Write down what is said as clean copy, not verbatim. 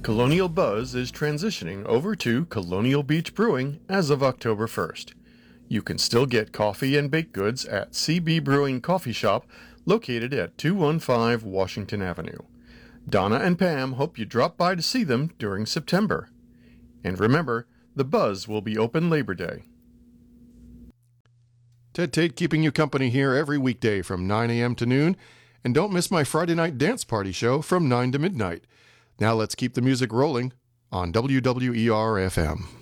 Colonial Buzz is transitioning over to Colonial Beach Brewing as of October 1st. You can still get coffee and baked goods at CB Brewing Coffee Shop, located at 215 Washington Avenue. Donna and Pam hope you drop by to see them during September. And remember, the Buzz will be open Labor Day. Ted Tate keeping you company here every weekday from 9 a.m. to noon. And don't miss my Friday night dance party show from 9 to midnight. Now let's keep the music rolling on WWER-FM.